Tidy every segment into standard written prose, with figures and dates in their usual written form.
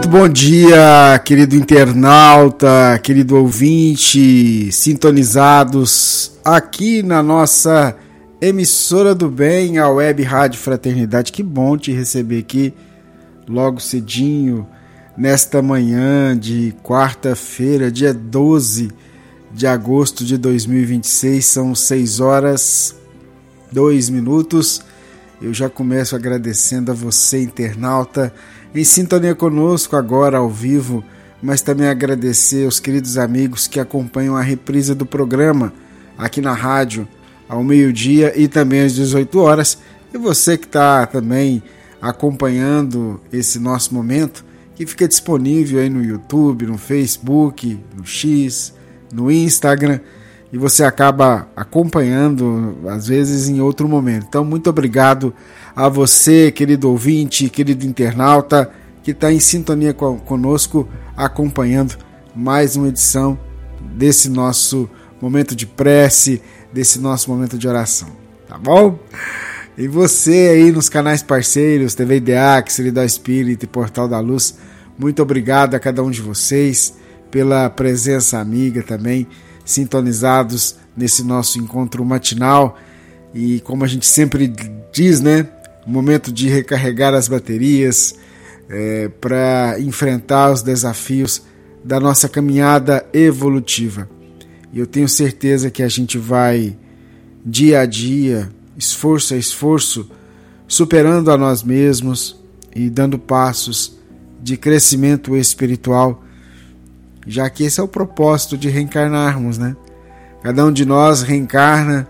Muito bom dia, querido internauta, querido ouvinte, sintonizados aqui na nossa emissora do bem, a Web Rádio Fraternidade. Que bom te receber aqui logo cedinho, nesta manhã de quarta-feira, dia 12 de agosto de 2026, são 6 horas 2 minutos. Eu já começo agradecendo a você, internauta, em sintonia conosco agora ao vivo, mas também agradecer aos queridos amigos que acompanham a reprise do programa aqui na rádio ao meio-dia e também às 18 horas. E você que está também acompanhando esse nosso momento, que fica disponível aí no YouTube, no Facebook, no X, no Instagram, e você acaba acompanhando às vezes em outro momento. Então, muito obrigado a você, querido ouvinte, querido internauta, que está em sintonia conosco, acompanhando mais uma edição desse nosso momento de prece, desse nosso momento de oração, tá bom? E você aí nos canais parceiros, TV IDEAC, Seridó Espírita e Portal da Luz, muito obrigado a cada um de vocês pela presença amiga também, sintonizados nesse nosso encontro matinal. E como a gente sempre diz, né, o momento de recarregar as baterias para enfrentar os desafios da nossa caminhada evolutiva. E eu tenho certeza que a gente vai dia a dia, esforço a esforço, superando a nós mesmos e dando passos de crescimento espiritual, já que esse é o propósito de reencarnarmos, né? Cada um de nós reencarna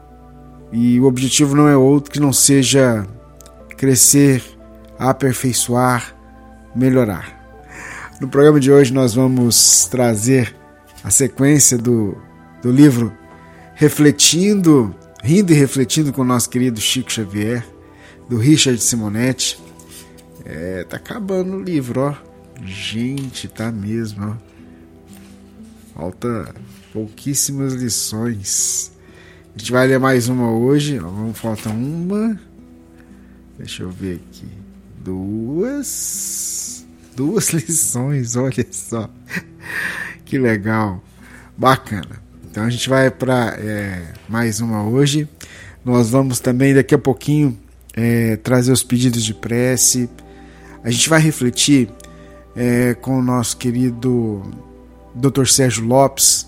e o objetivo não é outro que não seja crescer, aperfeiçoar, melhorar. No programa de hoje nós vamos trazer a sequência do livro Refletindo, Rindo e Refletindo com o nosso querido Chico Xavier, do Richard Simonetti. Tá acabando o livro, ó. Gente, tá mesmo, ó. Falta pouquíssimas lições. A gente vai ler mais uma hoje. Falta uma. Deixa eu ver aqui. Duas lições, olha só. Que legal. Bacana. Então a gente vai para mais uma hoje. Nós vamos também daqui a pouquinho trazer os pedidos de prece. A gente vai refletir com o nosso querido Dr. Sérgio Lopes.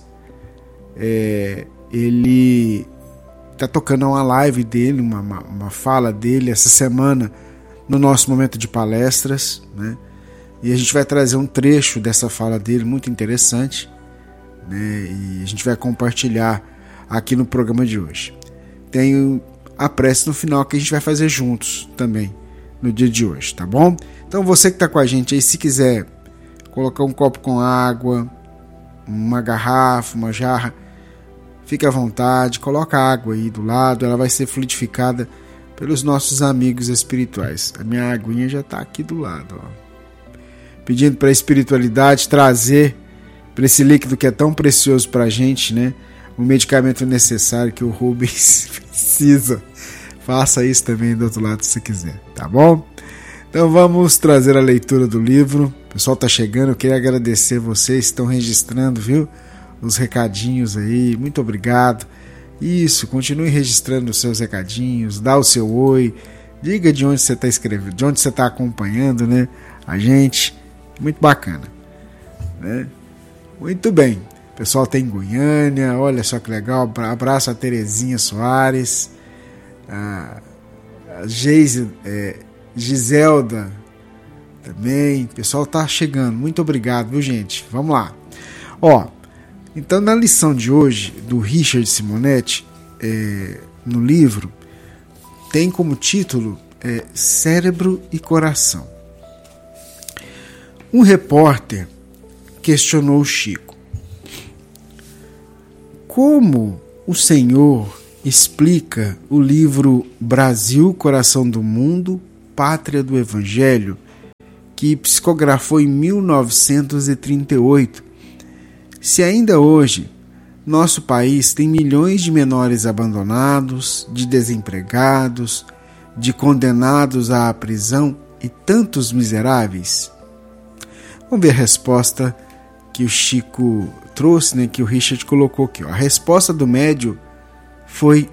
Ele está tocando uma live dele, uma fala dele essa semana no nosso momento de palestras, né? E a gente vai trazer um trecho dessa fala dele muito interessante, né? E a gente vai compartilhar aqui no programa de hoje. Tem a prece no final que a gente vai fazer juntos também no dia de hoje, tá bom? Então você que está com a gente aí, se quiser colocar um copo com água, uma garrafa, uma jarra, fique à vontade, coloca a água aí do lado, ela vai ser fluidificada pelos nossos amigos espirituais. A minha aguinha já está aqui do lado, ó. Pedindo para a espiritualidade trazer para esse líquido que é tão precioso para a gente, né, o medicamento necessário que o Rubens precisa. Faça isso também do outro lado se quiser, tá bom? Então vamos trazer a leitura do livro. O pessoal está chegando, eu queria agradecer vocês que estão registrando, viu? Os recadinhos aí, muito obrigado. Isso, continue registrando os seus recadinhos, dá o seu oi, diga de onde você está escrevendo, de onde você está acompanhando, né? A gente, muito bacana, né? Muito bem, o pessoal tem em Goiânia, olha só que legal, abraço a Terezinha Soares, a Giselda também, o pessoal tá chegando, muito obrigado, viu gente? Vamos lá. Ó, então na lição de hoje do Richard Simonetti, no livro, tem como título Cérebro e Coração. Um repórter questionou Chico: como o senhor explica o livro Brasil, Coração do Mundo, Pátria do Evangelho, que psicografou em 1938, se ainda hoje nosso país tem milhões de menores abandonados, de desempregados, de condenados à prisão e tantos miseráveis? Vamos ver a resposta que o Chico trouxe, né, que o Richard colocou aqui. Ó. A resposta do médium foi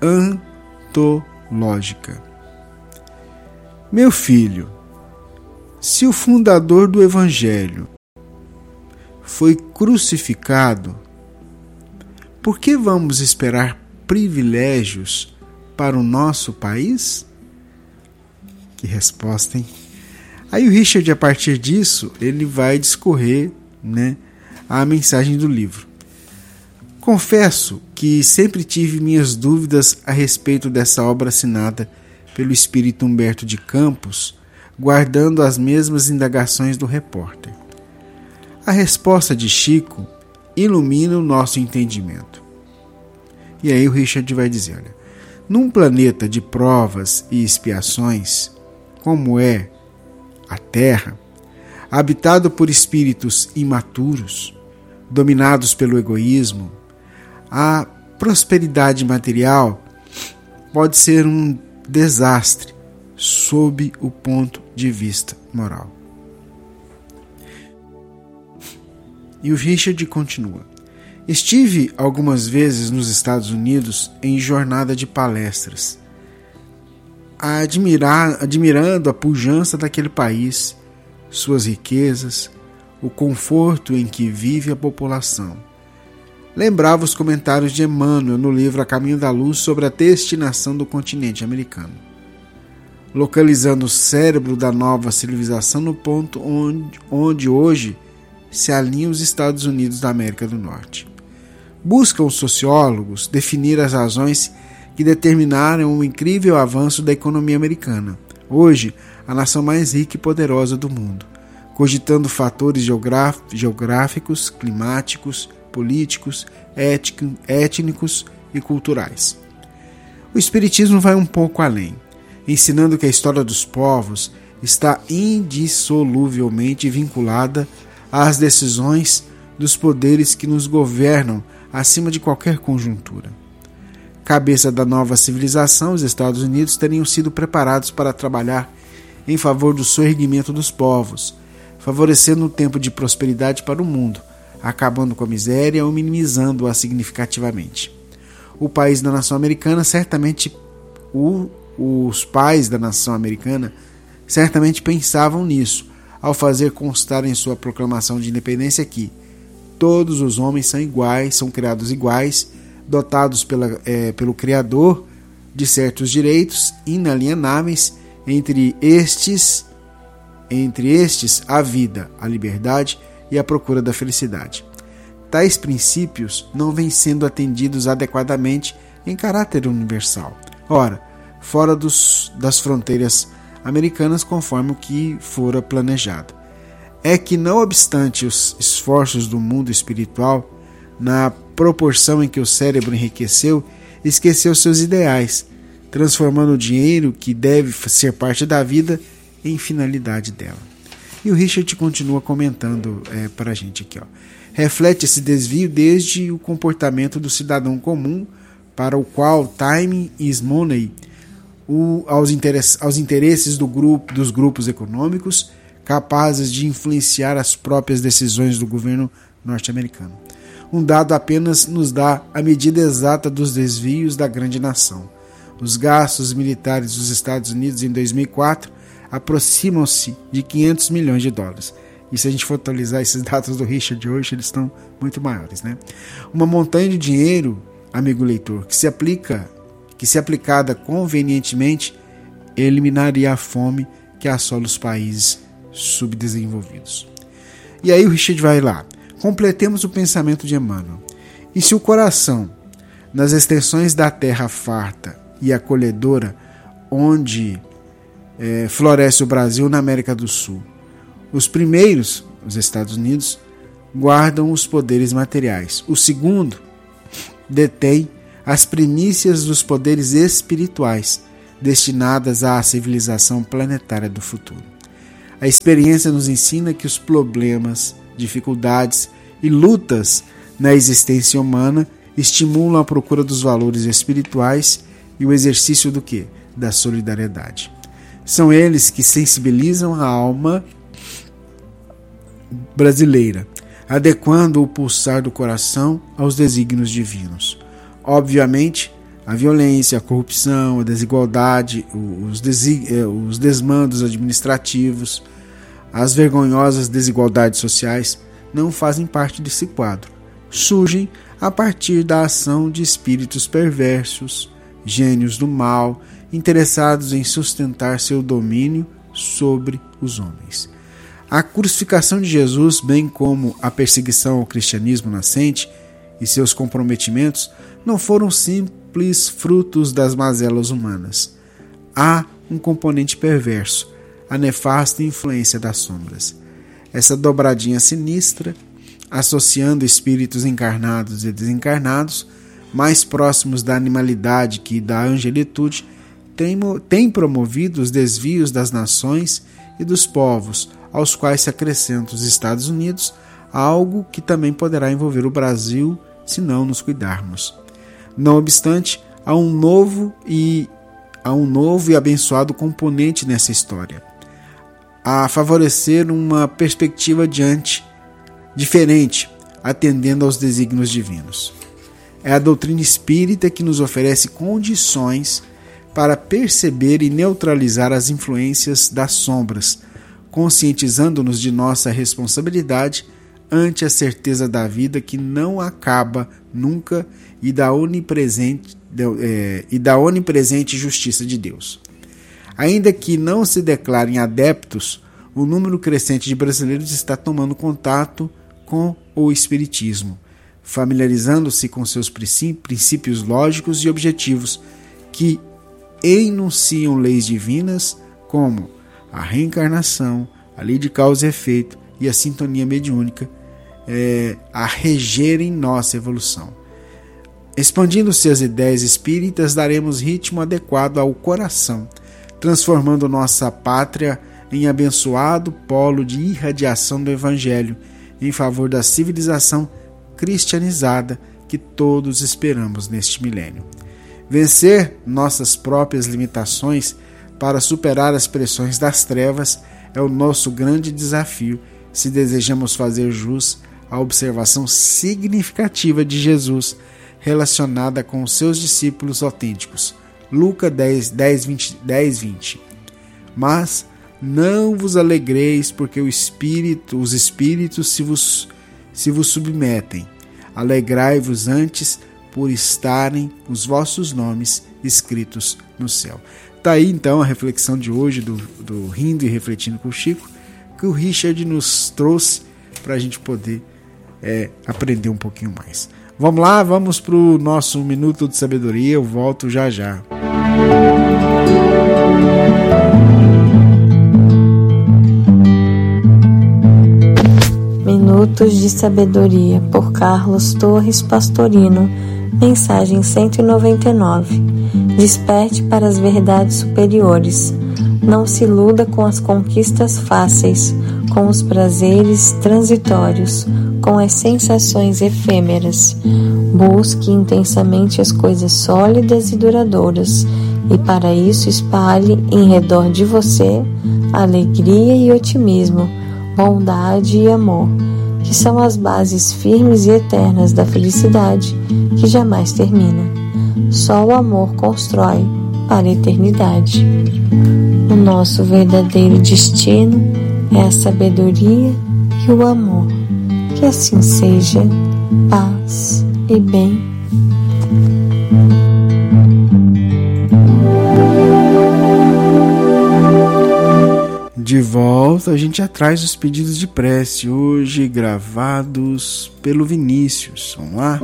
antológica. Meu filho, se o fundador do Evangelho foi crucificado, por que vamos esperar privilégios para o nosso país? Que resposta, hein? Aí o Richard, a partir disso, ele vai discorrer, né, a mensagem do livro. Confesso que sempre tive minhas dúvidas a respeito dessa obra assinada pelo espírito Humberto de Campos, guardando as mesmas indagações do repórter. A resposta de Chico ilumina o nosso entendimento. E aí o Richard vai dizer, olha, num planeta de provas e expiações, como é a Terra, habitado por espíritos imaturos, dominados pelo egoísmo, a prosperidade material pode ser um desastre sob o ponto de vista moral. E o Richard continua. Estive algumas vezes nos Estados Unidos em jornada de palestras, admirando a pujança daquele país, suas riquezas, o conforto em que vive a população. Lembrava os comentários de Emmanuel no livro A Caminho da Luz sobre a destinação do continente americano, localizando o cérebro da nova civilização no ponto onde hoje se alinham os Estados Unidos da América do Norte. Buscam os sociólogos definir as razões que determinaram o incrível avanço da economia americana, hoje a nação mais rica e poderosa do mundo, cogitando fatores geográficos, climáticos, políticos, étnicos e culturais. O Espiritismo vai um pouco além, ensinando que a história dos povos está indissoluvelmente vinculada às decisões dos poderes que nos governam acima de qualquer conjuntura. Cabeça da nova civilização, os Estados Unidos teriam sido preparados para trabalhar em favor do soerguimento dos povos, favorecendo um tempo de prosperidade para o mundo, acabando com a miséria ou minimizando-a significativamente. Os pais da nação americana certamente pensavam nisso, ao fazer constar em sua proclamação de independência que todos os homens são iguais, são criados iguais, dotados pelo Criador de certos direitos inalienáveis, entre estes a vida, a liberdade e a procura da felicidade. Tais princípios não vêm sendo atendidos adequadamente em caráter universal. Ora, fora das fronteiras americanas, conforme o que fora planejado. É que, não obstante os esforços do mundo espiritual, na proporção em que o cérebro enriqueceu, esqueceu seus ideais, transformando o dinheiro, que deve ser parte da vida, em finalidade dela. E o Richard continua comentando para a gente aqui. Ó. Reflete esse desvio desde o comportamento do cidadão comum, para o qual time is money, aos interesses dos grupos econômicos, capazes de influenciar as próprias decisões do governo norte-americano. Um dado apenas nos dá a medida exata dos desvios da grande nação. Os gastos militares dos Estados Unidos em 2004 aproximam-se de 500 milhões de dólares. E se a gente for atualizar esses dados do Richard hoje, eles estão muito maiores, né? Uma montanha de dinheiro, amigo leitor, que se aplicada convenientemente, eliminaria a fome que assola os países subdesenvolvidos. E aí o Richard vai lá. Completemos o pensamento de Emmanuel. E se o coração, nas extensões da terra farta e acolhedora, onde floresce o Brasil na América do Sul, os primeiros, os Estados Unidos, guardam os poderes materiais. O segundo detém as primícias dos poderes espirituais, destinadas à civilização planetária do futuro. A experiência nos ensina que os problemas, dificuldades e lutas na existência humana estimulam a procura dos valores espirituais e o exercício do quê? Da solidariedade. São eles que sensibilizam a alma brasileira, adequando o pulsar do coração aos desígnios divinos. Obviamente, a violência, a corrupção, a desigualdade, os desmandos administrativos, as vergonhosas desigualdades sociais não fazem parte desse quadro. Surgem a partir da ação de espíritos perversos, gênios do mal, interessados em sustentar seu domínio sobre os homens. A crucificação de Jesus, bem como a perseguição ao cristianismo nascente e seus comprometimentos, não foram simples frutos das mazelas humanas. Há um componente perverso, a nefasta influência das sombras. Essa dobradinha sinistra, associando espíritos encarnados e desencarnados, mais próximos da animalidade que da angelitude, tem promovido os desvios das nações e dos povos, aos quais se acrescentam os Estados Unidos, algo que também poderá envolver o Brasil se não nos cuidarmos. Não obstante, há um novo e abençoado componente nessa história, a favorecer uma perspectiva diferente, atendendo aos desígnios divinos. É a doutrina espírita que nos oferece condições para perceber e neutralizar as influências das sombras, conscientizando-nos de nossa responsabilidade ante a certeza da vida que não acaba nunca e da onipresente justiça de Deus. Ainda que não se declarem adeptos, o número crescente de brasileiros está tomando contato com o Espiritismo, familiarizando-se com seus princípios lógicos e objetivos que enunciam leis divinas como a reencarnação, a lei de causa e efeito e a sintonia mediúnica a regerem nossa evolução. Expandindo-se as ideias espíritas, daremos ritmo adequado ao coração, transformando nossa pátria em abençoado polo de irradiação do Evangelho em favor da civilização cristianizada que todos esperamos neste milênio. Vencer nossas próprias limitações para superar as pressões das trevas é o nosso grande desafio se desejamos fazer jus à observação significativa de Jesus relacionada com os seus discípulos autênticos. Lucas 10:20. Mas não vos alegreis porque os espíritos se vos submetem. Alegrai-vos antes por estarem os vossos nomes escritos no céu. Está aí então a reflexão de hoje do Rindo e Refletindo com o Chico, que o Richard nos trouxe para a gente poder aprender um pouquinho mais. Vamos lá, vamos para o nosso Minuto de Sabedoria, eu volto já já. Minutos de Sabedoria, por Carlos Torres Pastorino. Mensagem 199. Desperte para as verdades superiores. Não se iluda com as conquistas fáceis, com os prazeres transitórios, com as sensações efêmeras. Busque intensamente as coisas sólidas e duradouras, e para isso espalhe em redor de você alegria e otimismo, bondade e amor, que são as bases firmes e eternas da felicidade que jamais termina. Só o amor constrói para a eternidade. O nosso verdadeiro destino é a sabedoria e o amor. Que assim seja, paz e bem. De volta, a gente atrás os pedidos de prece, hoje gravados pelo Vinícius. Vamos lá?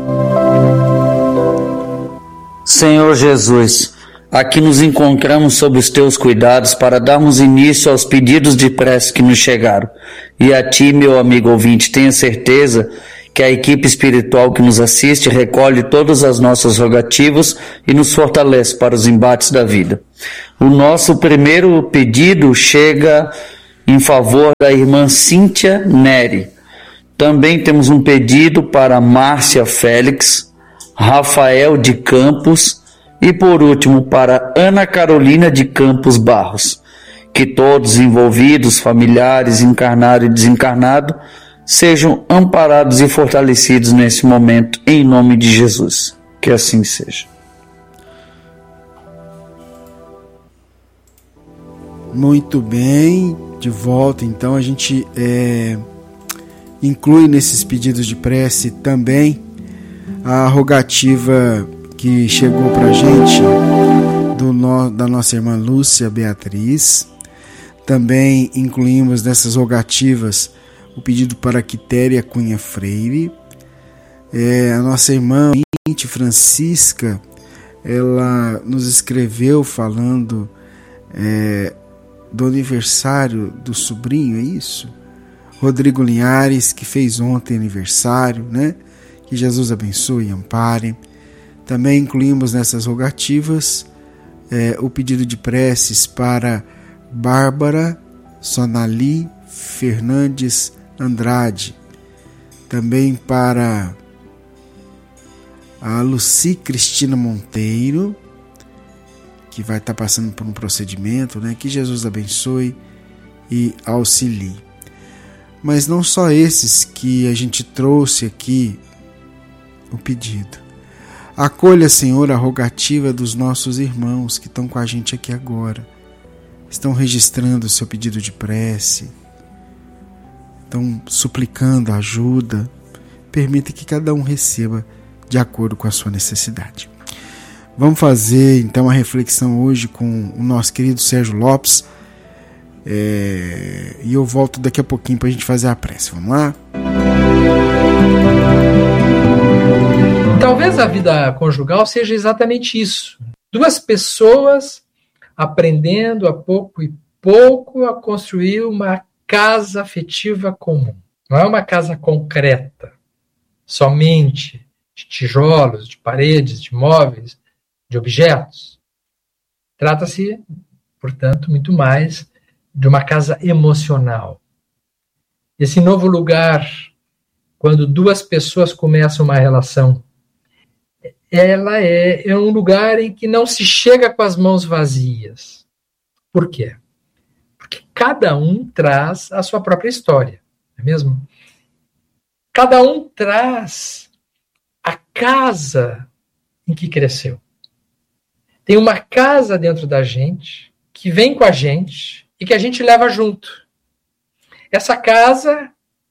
Senhor Jesus, aqui nos encontramos sob os teus cuidados para darmos início aos pedidos de prece que nos chegaram. E a ti, meu amigo ouvinte, tenha certeza que a equipe espiritual que nos assiste recolhe todas as nossas rogativas e nos fortalece para os embates da vida. O nosso primeiro pedido chega em favor da irmã Cíntia Neri. Também temos um pedido para Márcia Félix, Rafael de Campos e, por último, para Ana Carolina de Campos Barros. que todos envolvidos, familiares, encarnado e desencarnado, sejam amparados e fortalecidos nesse momento, em nome de Jesus. Que assim seja. Muito bem, de volta. Então a gente inclui nesses pedidos de prece também a rogativa que chegou para a gente da nossa irmã Lúcia Beatriz. Também incluímos nessas rogativas o pedido para Quitéria Cunha Freire. A nossa irmã Francisca, ela nos escreveu falando do aniversário do sobrinho, é isso? Rodrigo Linhares, que fez ontem aniversário, né? Que Jesus abençoe e ampare. Também incluímos nessas rogativas o pedido de preces para Bárbara Sonali Fernandes Andrade. Também para a Luci Cristina Monteiro, que vai estar passando por um procedimento, né? Que Jesus abençoe e auxilie. Mas não só esses que a gente trouxe aqui o pedido. Acolha, Senhor, a rogativa dos nossos irmãos que estão com a gente aqui agora. Estão registrando o seu pedido de prece. Estão suplicando ajuda. Permita que cada um receba de acordo com a sua necessidade. Vamos fazer então a reflexão hoje com o nosso querido Sérgio Lopes. E eu volto daqui a pouquinho para a gente fazer a prece. Vamos lá? Talvez a vida conjugal seja exatamente isso. Duas pessoas aprendendo a pouco e pouco a construir uma casa afetiva comum. Não é uma casa concreta, somente de tijolos, de paredes, de móveis, de objetos. Trata-se, portanto, muito mais de uma casa emocional. Esse novo lugar, quando duas pessoas começam uma relação, ela é um lugar em que não se chega com as mãos vazias. Por quê? Porque cada um traz a sua própria história, não é mesmo? Cada um traz a casa em que cresceu. Tem uma casa dentro da gente, que vem com a gente e que a gente leva junto. Essa casa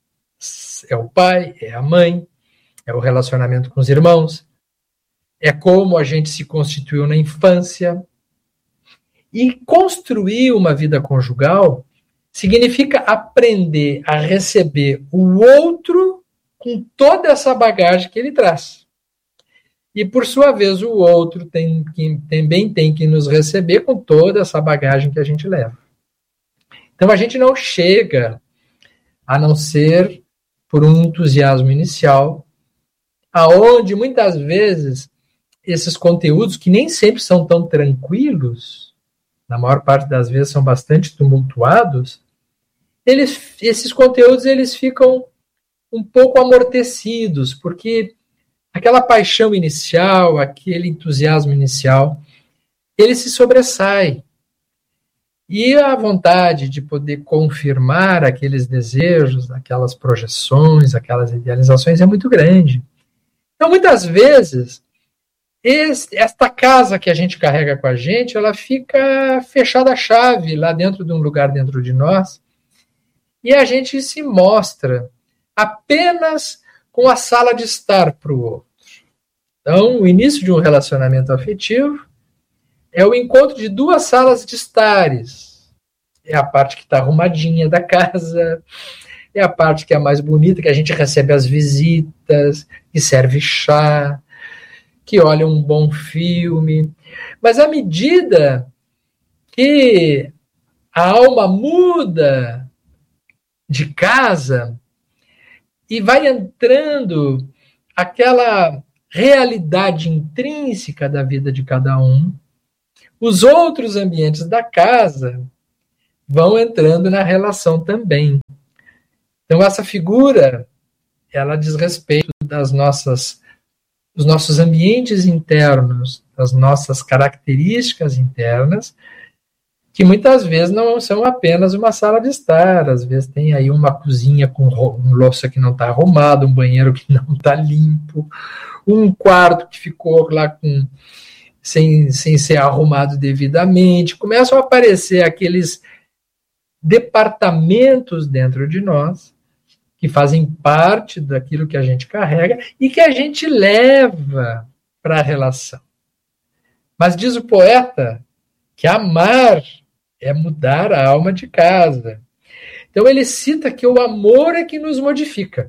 é o pai, é a mãe, é o relacionamento com os irmãos, é como a gente se constituiu na infância. E construir uma vida conjugal significa aprender a receber o outro com toda essa bagagem que ele traz. E, por sua vez, o outro também tem que nos receber com toda essa bagagem que a gente leva. Então, a gente não chega, a não ser por um entusiasmo inicial, aonde, muitas vezes, esses conteúdos, que nem sempre são tão tranquilos, na maior parte das vezes são bastante tumultuados, esses conteúdos eles ficam um pouco amortecidos, porque aquela paixão inicial, aquele entusiasmo inicial, ele se sobressai. E a vontade de poder confirmar aqueles desejos, aquelas projeções, aquelas idealizações é muito grande. Então, muitas vezes, esta casa que a gente carrega com a gente, ela fica fechada a chave lá dentro de um lugar dentro de nós, e a gente se mostra apenas com a sala de estar para o outro. Então, o início de um relacionamento afetivo é o encontro de duas salas de estares. É a parte que está arrumadinha da casa, é a parte que é mais bonita, que a gente recebe as visitas, que serve chá, que olha um bom filme. Mas à medida que a alma muda de casa e vai entrando aquela realidade intrínseca da vida de cada um, os outros ambientes da casa vão entrando na relação também. Então, essa figura, ela diz respeito dos nossos ambientes internos, das nossas características internas, que muitas vezes não são apenas uma sala de estar, às vezes tem aí uma cozinha com louça que não está arrumada, um banheiro que não está limpo, um quarto que ficou lá sem ser arrumado devidamente. Começam a aparecer aqueles departamentos dentro de nós que fazem parte daquilo que a gente carrega e que a gente leva para a relação. Mas diz o poeta que amar é mudar a alma de casa. Então ele cita que o amor é que nos modifica.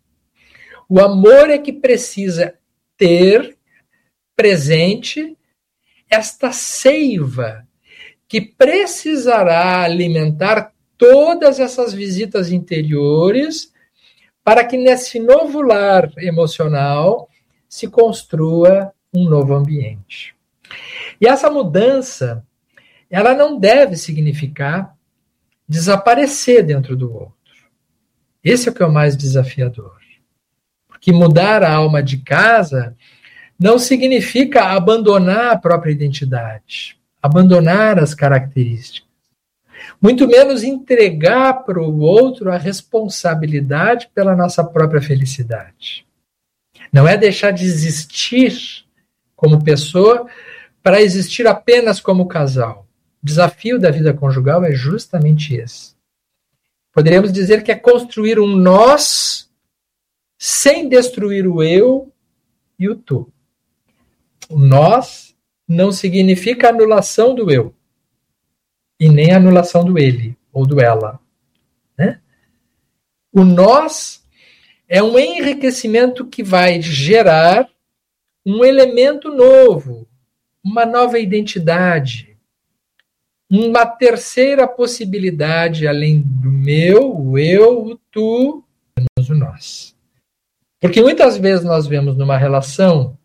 O amor é que precisa ter presente esta seiva que precisará alimentar todas essas visitas interiores para que nesse novo lar emocional se construa um novo ambiente. E essa mudança, ela não deve significar desaparecer dentro do outro. Esse é o que é o mais desafiador. Porque mudar a alma de casa não significa abandonar a própria identidade, abandonar as características. Muito menos entregar para o outro a responsabilidade pela nossa própria felicidade. Não é deixar de existir como pessoa para existir apenas como casal. O desafio da vida conjugal é justamente esse. Poderíamos dizer que é construir um nós sem destruir o eu e o tu. O nós não significa anulação do eu e nem anulação do ele ou do ela, né? O nós é um enriquecimento que vai gerar um elemento novo, uma nova identidade, uma terceira possibilidade além do meu, o eu, o tu, menos o nós. Porque muitas vezes nós vemos numa relação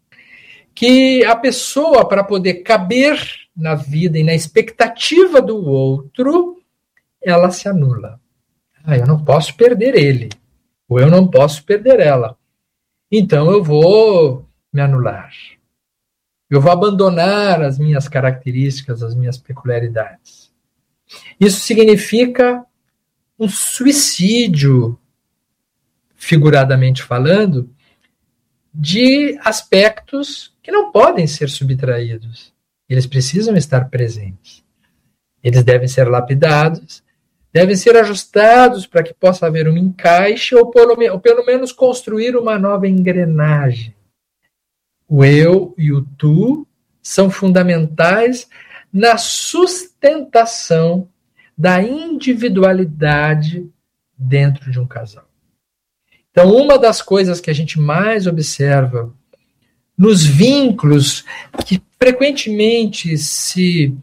que a pessoa, para poder caber na vida e na expectativa do outro, ela se anula. Eu não posso perder ele, ou eu não posso perder ela. Então eu vou me anular. Eu vou abandonar as minhas características, as minhas peculiaridades. Isso significa um suicídio, figuradamente falando, de aspectos que não podem ser subtraídos. Eles precisam estar presentes. Eles devem ser lapidados, devem ser ajustados para que possa haver um encaixe ou pelo menos construir uma nova engrenagem. O eu e o tu são fundamentais na sustentação da individualidade dentro de um casal. Então, uma das coisas que a gente mais observa nos vínculos que frequentemente se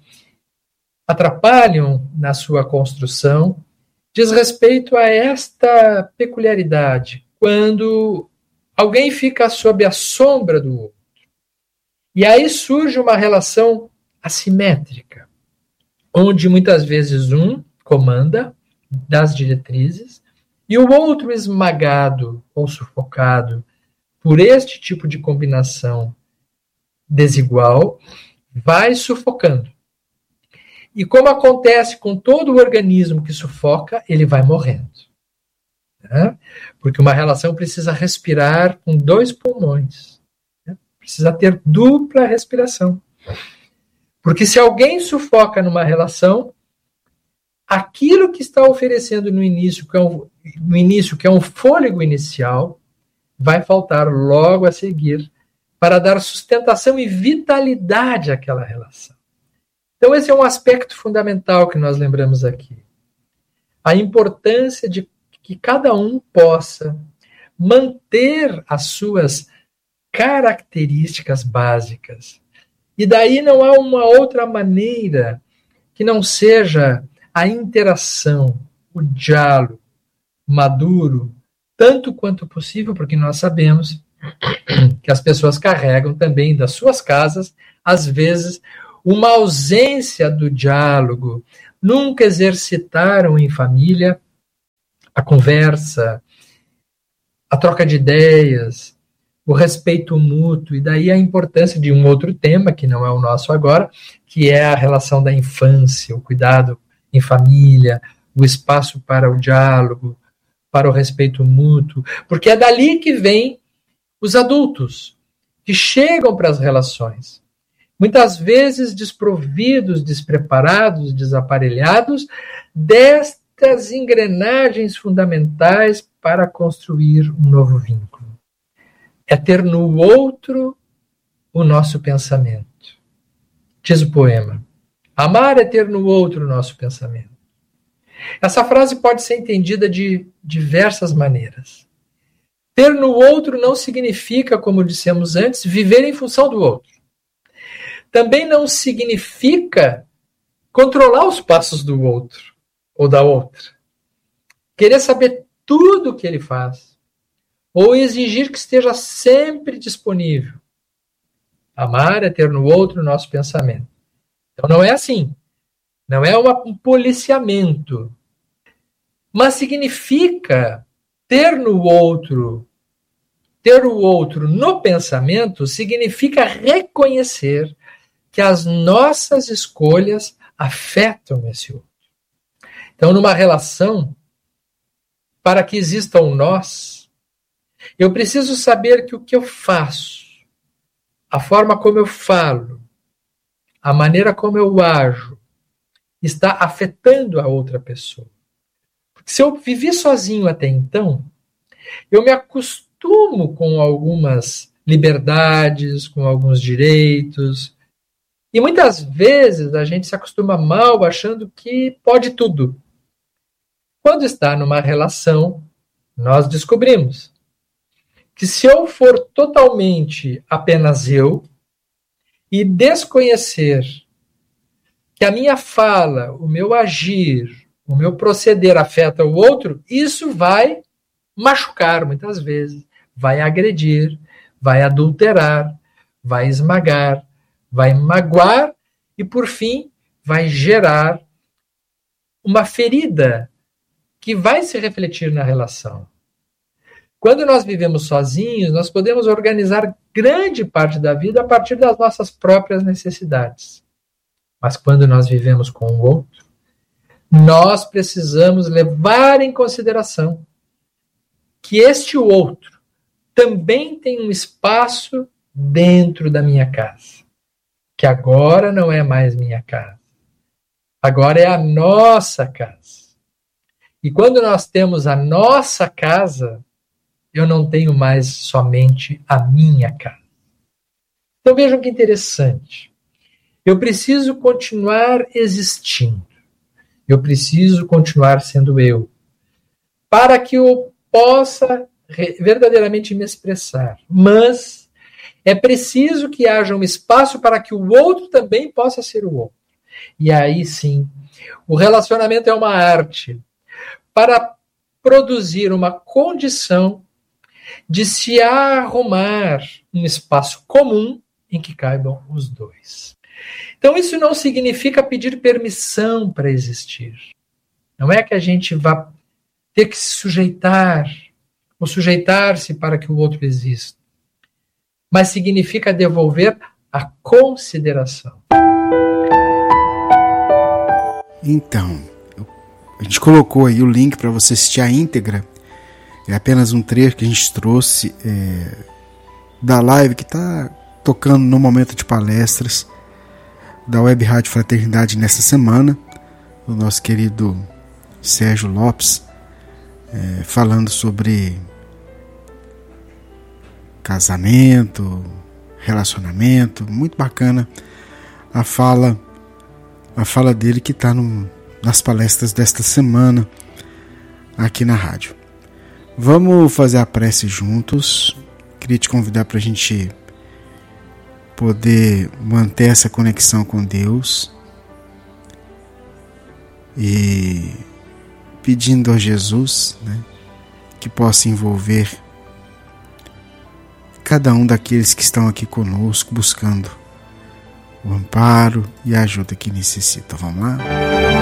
atrapalham na sua construção diz respeito a esta peculiaridade, quando alguém fica sob a sombra do outro. E aí surge uma relação assimétrica, onde muitas vezes um comanda das diretrizes e o outro, esmagado ou sufocado por este tipo de combinação desigual, vai sufocando. E como acontece com todo o organismo que sufoca, ele vai morrendo. Né? Porque uma relação precisa respirar com 2 pulmões. Né? Precisa ter dupla respiração. Porque se alguém sufoca numa relação, aquilo que está oferecendo no início, que é um fôlego inicial, vai faltar logo a seguir para dar sustentação e vitalidade àquela relação. Então esse é um aspecto fundamental que nós lembramos aqui. A importância de que cada um possa manter as suas características básicas. E daí não há uma outra maneira que não seja a interação, o diálogo maduro, tanto quanto possível, porque nós sabemos que as pessoas carregam também das suas casas, às vezes, uma ausência do diálogo, nunca exercitaram em família a conversa, a troca de ideias, o respeito mútuo, e daí a importância de um outro tema, que não é o nosso agora, que é a relação da infância, o cuidado em família, o espaço para o diálogo, para o respeito mútuo, porque é dali que vem os adultos, que chegam para as relações, muitas vezes desprovidos, despreparados, desaparelhados, destas engrenagens fundamentais para construir um novo vínculo. É ter no outro o nosso pensamento. Diz o poema: amar é ter no outro o nosso pensamento. Essa frase pode ser entendida de diversas maneiras. Ter no outro não significa, como dissemos antes, viver em função do outro. Também não significa controlar os passos do outro ou da outra. Querer saber tudo o que ele faz. Ou exigir que esteja sempre disponível. Amar é ter no outro o nosso pensamento. Então não é assim. Não é um policiamento. Mas significa ter no outro, ter o outro no pensamento, significa reconhecer que as nossas escolhas afetam esse outro. Então, numa relação, para que exista um nós, eu preciso saber que o que eu faço, a forma como eu falo, a maneira como eu ajo, está afetando a outra pessoa. Porque se eu vivi sozinho até então, eu me acostumo com algumas liberdades, com alguns direitos. E muitas vezes a gente se acostuma mal achando que pode tudo. Quando está numa relação, nós descobrimos que se eu for totalmente apenas eu e desconhecer que a minha fala, o meu agir, o meu proceder afeta o outro, isso vai machucar muitas vezes, vai agredir, vai adulterar, vai esmagar, vai magoar e, por fim, vai gerar uma ferida que vai se refletir na relação. Quando nós vivemos sozinhos, nós podemos organizar grande parte da vida a partir das nossas próprias necessidades. Mas quando nós vivemos com o outro, nós precisamos levar em consideração que este outro também tem um espaço dentro da minha casa, que agora não é mais minha casa, agora é a nossa casa. E quando nós temos a nossa casa, eu não tenho mais somente a minha casa. Então vejam que interessante. Eu preciso continuar existindo. Eu preciso continuar sendo eu. Para que eu possa verdadeiramente me expressar. Mas é preciso que haja um espaço para que o outro também possa ser o outro. E aí sim, o relacionamento é uma arte para produzir uma condição de se arrumar um espaço comum em que caibam os dois. Então isso não significa pedir permissão para existir. Não é que a gente vá ter que se sujeitar ou sujeitar-se para que o outro exista. Mas significa devolver a consideração. Então, a gente colocou aí o link para você assistir a íntegra. É apenas um trecho que a gente trouxe da live que está tocando no momento de palestras da Web Rádio Fraternidade nessa semana. O nosso querido Sérgio Lopes falando sobre casamento, relacionamento. Muito bacana a fala dele que está nas palestras desta semana aqui na rádio. Vamos fazer a prece juntos. Queria te convidar para a gente poder manter essa conexão com Deus e pedindo a Jesus, né, que possa envolver cada um daqueles que estão aqui conosco buscando o amparo e a ajuda que necessitam. Vamos lá?